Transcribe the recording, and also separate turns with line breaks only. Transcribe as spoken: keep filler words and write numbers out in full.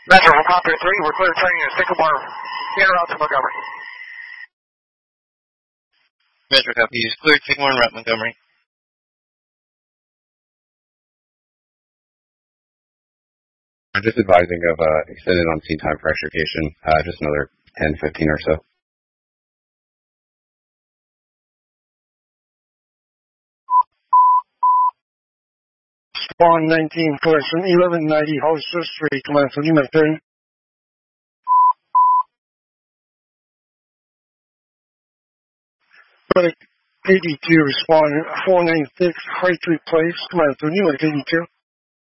Metro from Copter three, we're clear training at Sycamore, en route to Montgomery.
Metro copy, use cleared Sycamore en route Montgomery.
I'm just advising of uh, extended on scene time for extrication, uh, just another ten, fifteen or so.
Spawn nineteen, collection eleven ninety, Hollister Street, command from Human turn. Medic eighty-two, spawn four ninety-six, High Street Place, command from Human eighty-two.